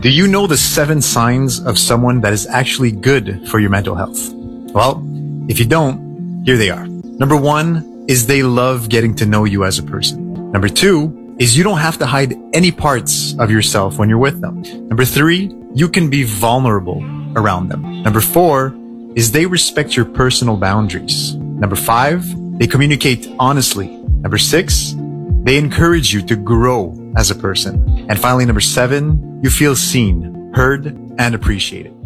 Do you know the 7 signs of someone that is actually good for your mental health? Well, if you don't, here they are. Number 1 is they love getting to know you as a person. Number 2 is you don't have to hide any parts of yourself when you're with them. Number 3, you can be vulnerable around them. Number 4 is they respect your personal boundaries. Number 5, they communicate honestly. Number 6, they encourage you to grow as a person. And finally, number 7, you feel seen, heard, and appreciated.